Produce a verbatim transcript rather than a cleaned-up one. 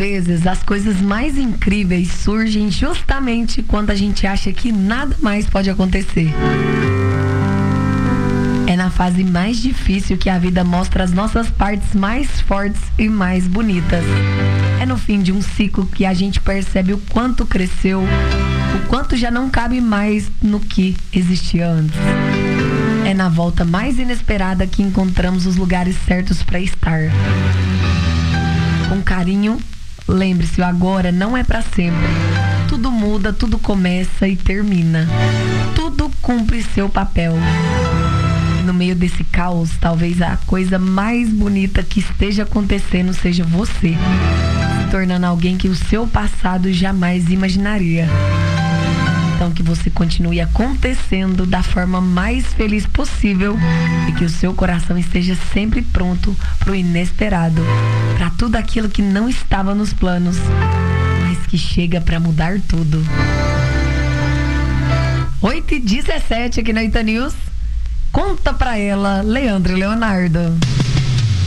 vezes as coisas mais incríveis surgem justamente quando a gente acha que nada mais pode acontecer. É na fase mais difícil que a vida mostra as nossas partes mais fortes e mais bonitas. É no fim de um ciclo que a gente percebe o quanto cresceu, o quanto já não cabe mais no que existia antes. É na volta mais inesperada que encontramos os lugares certos para estar. Com carinho, lembre-se, o agora não é para sempre. Tudo muda, tudo começa e termina. Tudo cumpre seu papel. No meio desse caos, talvez a coisa mais bonita que esteja acontecendo seja você, se tornando alguém que o seu passado jamais imaginaria. Então que você continue acontecendo da forma mais feliz possível e que o seu coração esteja sempre pronto para o inesperado, para tudo aquilo que não estava nos planos, mas que chega para mudar tudo. oito e dezessete aqui na Ita News. Conta pra ela, Leandro e Leonardo.